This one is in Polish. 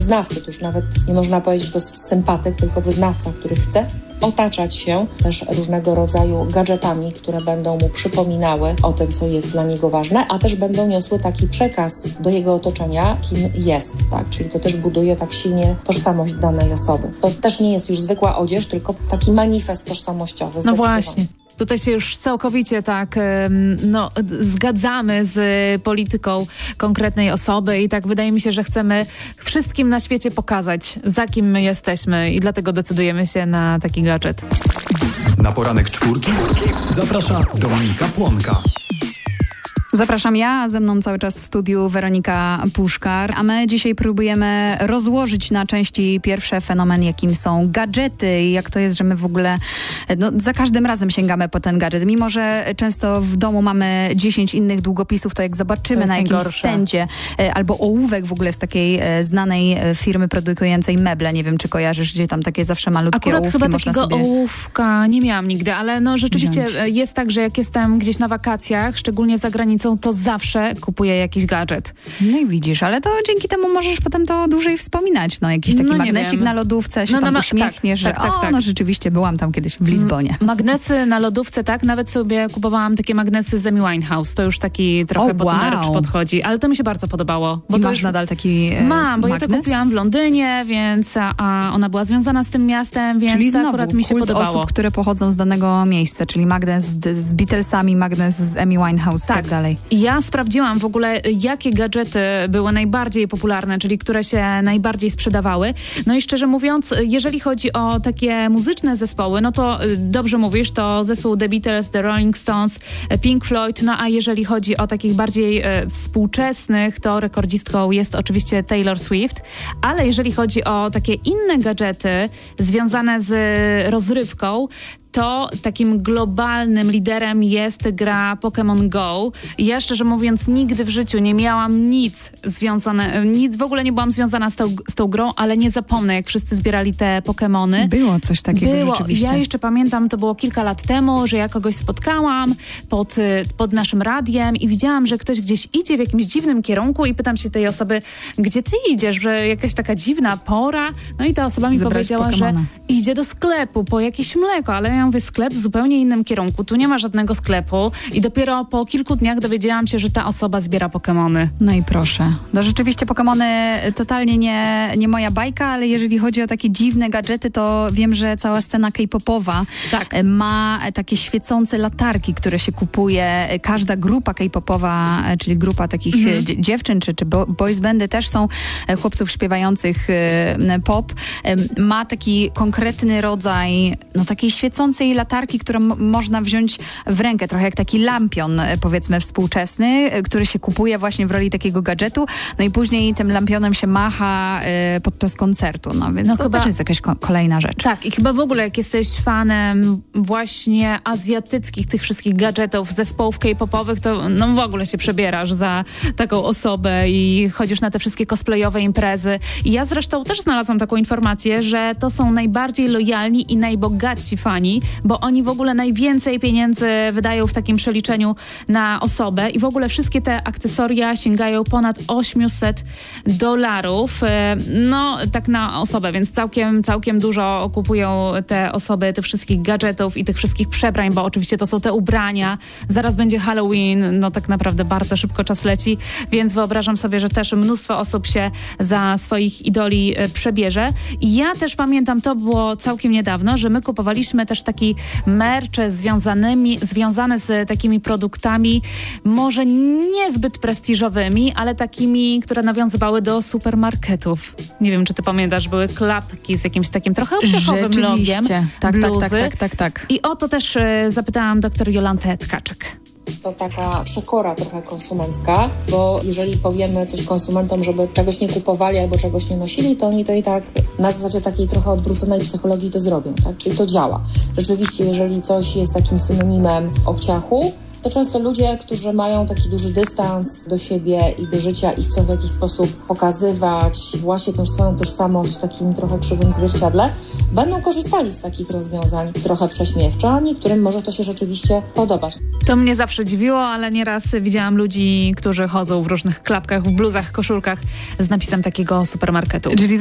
znawcy, to już nawet nie można powiedzieć, że to jest sympatyk, tylko wyznawca, który chce otaczać się też różnego rodzaju gadżetami, które będą mu przypominały o tym, co jest dla niego ważne, a też będą niosły taki przekaz do jego otoczenia, kim jest, tak? Czyli to też buduje tak silnie tożsamość danej osoby. To też nie jest już zwykła odzież, tylko taki manifest tożsamościowy. No właśnie. Tutaj się już całkowicie zgadzamy z polityką konkretnej osoby i tak wydaje mi się, że chcemy wszystkim na świecie pokazać, za kim my jesteśmy i dlatego decydujemy się na taki gadżet. Na poranek czwórki zaprasza Dominika Płonka. Zapraszam ja, a ze mną cały czas w studiu Weronika Puszkar, a my dzisiaj próbujemy rozłożyć na części pierwsze fenomen, jakim są gadżety i jak to jest, że my w ogóle za każdym razem sięgamy po ten gadżet. Mimo że często w domu mamy 10 innych długopisów, to jak zobaczymy na jakimś stędzie albo ołówek w ogóle z takiej znanej firmy produkującej meble, nie wiem czy kojarzysz, gdzie tam takie zawsze malutkie akurat ołówki chyba można takiego sobie ołówka nie miałam nigdy, ale rzeczywiście jest tak, że jak jestem gdzieś na wakacjach, szczególnie za granicą, to zawsze kupuję jakiś gadżet. No i widzisz, ale to dzięki temu możesz potem to dłużej wspominać. Jakiś taki magnesik na lodówce, się tam uśmiechniesz, że rzeczywiście byłam tam kiedyś w Lizbonie. Magnesy na lodówce, tak. Nawet sobie kupowałam takie magnesy z Amy Winehouse. To już taki trochę pod merch podchodzi, ale to mi się bardzo podobało. Bo masz nadal taki Mam, bo magnes? ja to kupiłam w Londynie, więc a ona była związana z tym miastem, więc czyli to znowu akurat mi się kult podobało. osób, które pochodzą z danego miejsca, czyli magnes z Beatlesami, magnes z Amy Winehouse i tak dalej. Ja sprawdziłam w ogóle, jakie gadżety były najbardziej popularne, czyli które się najbardziej sprzedawały. No i szczerze mówiąc, jeżeli chodzi o takie muzyczne zespoły, no to dobrze mówisz, to zespół The Beatles, The Rolling Stones, Pink Floyd, no a jeżeli chodzi o takich bardziej współczesnych, to rekordzistką jest oczywiście Taylor Swift, ale jeżeli chodzi o takie inne gadżety związane z rozrywką, to takim globalnym liderem jest gra Pokémon Go. Ja szczerze mówiąc nigdy w życiu nie miałam nic w ogóle nie byłam związana z tą grą, ale nie zapomnę, jak wszyscy zbierali te Pokémony. Było coś takiego rzeczywiście. Ja jeszcze pamiętam, to było kilka lat temu, że ja kogoś spotkałam pod naszym radiem i widziałam, że ktoś gdzieś idzie w jakimś dziwnym kierunku i pytam się tej osoby, gdzie ty idziesz, że jakaś taka dziwna pora. No i ta osoba mi powiedziała, że idzie do sklepu po jakieś mleko, ale ja mówię, sklep w zupełnie innym kierunku. Tu nie ma żadnego sklepu i dopiero po kilku dniach dowiedziałam się, że ta osoba zbiera Pokemony. No i proszę. No rzeczywiście Pokemony totalnie nie moja bajka, ale jeżeli chodzi o takie dziwne gadżety, to wiem, że cała scena K-popowa ma takie świecące latarki, które się kupuje. Każda grupa K-popowa, czyli grupa takich dziewczyn, czy boys bandy też są chłopców śpiewających pop, ma taki konkretny rodzaj takiej świecącej latarki, którą można wziąć w rękę, trochę jak taki lampion, powiedzmy współczesny, który się kupuje właśnie w roli takiego gadżetu, no i później tym lampionem się macha podczas koncertu, więc to też jest jakaś kolejna rzecz. Tak, i chyba w ogóle jak jesteś fanem właśnie azjatyckich tych wszystkich gadżetów, zespołów K-popowych, to w ogóle się przebierasz za taką osobę i chodzisz na te wszystkie cosplayowe imprezy. I ja zresztą też znalazłam taką informację, że to są najbardziej lojalni i najbogatsi fani, bo oni w ogóle najwięcej pieniędzy wydają w takim przeliczeniu na osobę i w ogóle wszystkie te akcesoria sięgają ponad $800. Tak na osobę, więc całkiem dużo kupują te osoby tych wszystkich gadżetów i tych wszystkich przebrań, bo oczywiście to są te ubrania. Zaraz będzie Halloween, tak naprawdę bardzo szybko czas leci, więc wyobrażam sobie, że też mnóstwo osób się za swoich idoli przebierze. I ja też pamiętam, to było całkiem niedawno, że my kupowaliśmy też taki merch związany z takimi produktami może niezbyt prestiżowymi, ale takimi, które nawiązywały do supermarketów. Nie wiem, czy ty pamiętasz, były klapki z jakimś takim trochę obciachowym logiem. Tak. I o to też zapytałam dr Jolantę Tkaczyk. To taka przekora trochę konsumencka, bo jeżeli powiemy coś konsumentom, żeby czegoś nie kupowali albo czegoś nie nosili, to oni to i tak na zasadzie takiej trochę odwróconej psychologii to zrobią, tak? Czyli to działa. Rzeczywiście, jeżeli coś jest takim synonimem obciachu, to często ludzie, którzy mają taki duży dystans do siebie i do życia i chcą w jakiś sposób pokazywać właśnie tą swoją tożsamość w takim trochę krzywym zwierciadle, będą korzystali z takich rozwiązań trochę prześmiewczo, a niektórym może to się rzeczywiście podobać. To mnie zawsze dziwiło, ale nieraz widziałam ludzi, którzy chodzą w różnych klapkach, w bluzach, koszulkach z napisem takiego supermarketu. Czyli